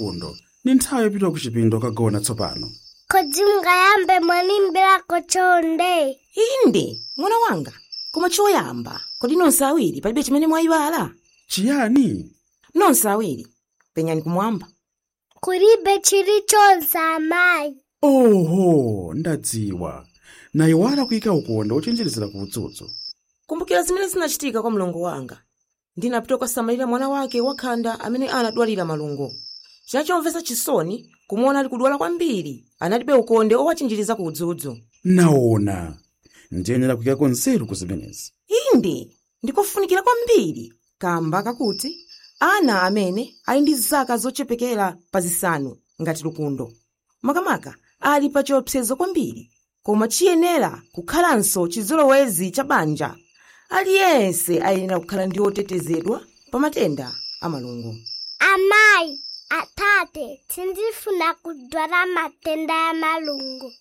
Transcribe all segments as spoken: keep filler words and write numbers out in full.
undo ni nthawi yopita ku chipinda kagona tsopano. Kodi mungayambe mwanimbirako chonde? Inde, mwana wanga, koma choyamba, kodi nonse awiri palibe chimene mwayiwala? Chiyani? Nonse awiri, penyani kumwamba. Kulibe chilichonse amayi. Oho, ndadziwa. Nayiwala kuyika ukonde ochenjerezera ku udzudzu. Kumbukira zimene zinachitika kwa mlongo wanga. Ndinapita kusamalira mwana wake wakhanda amene anadwalira malungo. Chinachomvetsa chisoni kumuona ali kudwala kwambiri, analibe ukonde owachinjiriza ku udzudzu. Naona, ndiyenera kuyika nzeru ku zimenezi. Inde, ndikofunikira kwambiri, kamba kakuti ana amene ali ndi zaka zochepekera pa zisanu ngati Lukundo. Makamaka ali pa chiopsezo kwambiri, koma chiyenera kukhalanso chizolowezi cha banja. Aliyense ayenera kukhala ndi otetezedwa pa matenda a malungo. Amayi, atate, sindifuna kudwala matenda ya malungo.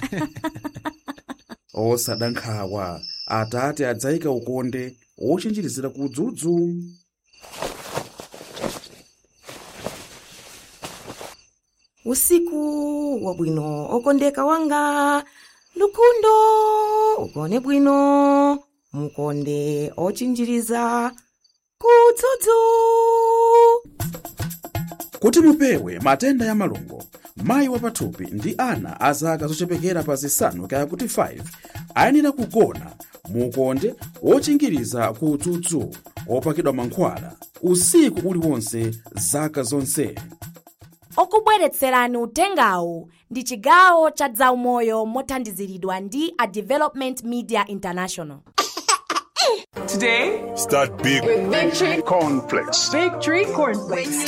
Osadandaula, atate adzayika ukonde ochenjerezera ku udzudzu. Usiku wabwino okondeka wanga, Lukundo ugone bwino, mukonde ochinjiriza ku udzudzu. Kuti mupewe matenda ya malungo, mayi wapathupi ndi ana azaka zochepekera pa zisanu kaya kuti five ayenera kugona mukonde ochinjiriza ku udzudzu opakidwa mankhwala usiku uliwonse zaka zonse. Okubweretserani utengawu ndi chigawo cha Zaumoyo mothandiziridwa ndi a Development Media International. Today, start big with Victory Cornflakes. Victory Cornflakes.